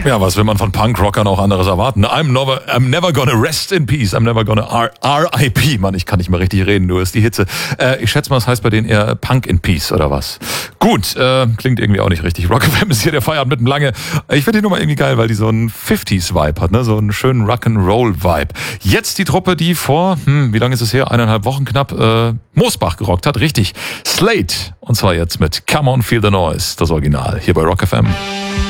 Ja, was will man von Punkrockern auch anderes erwarten? I'm never gonna rest in peace. I'm never gonna R.I.P. Mann, ich kann nicht mehr richtig reden, nur ist die Hitze. Ich schätze mal, das heißt bei denen eher Punk in Peace oder was? Gut, klingt irgendwie auch nicht richtig. Rock FM ist hier der Feierabend mit dem Lange. Ich finde die Nummer irgendwie geil, weil die so einen 50s-Vibe hat, ne? So einen schönen Rock'n'Roll-Vibe. Jetzt die Truppe, die vor, wie lange ist es her? 1,5 Wochen knapp, Moosbach gerockt hat. Richtig. Slate. Und zwar jetzt mit Come On Feel the Noise, das Original, hier bei Rock FM.